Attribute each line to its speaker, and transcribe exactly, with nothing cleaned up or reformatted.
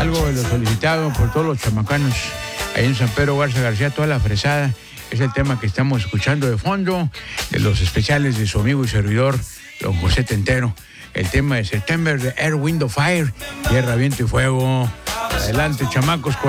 Speaker 1: Algo de lo solicitado por todos los chamacanos ahí en San Pedro Garza García, toda la fresada. Es el tema que estamos escuchando de fondo, de los especiales de su amigo y servidor, don José Tentero. El tema de September de Air, Wind of Fire, Tierra, Viento y Fuego. Adelante, chamacos. Con